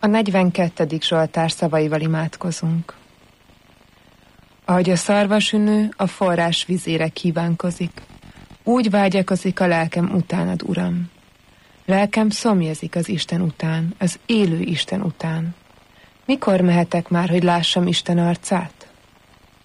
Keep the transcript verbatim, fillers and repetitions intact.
A negyvenkettedik Zsoltár szavaival imádkozunk. Ahogy a szarvasünő a forrás vizére kívánkozik, úgy vágyakozik a lelkem utánad, Uram. Lelkem szomjazik az Isten után, az élő Isten után. Mikor mehetek már, hogy lássam Isten arcát?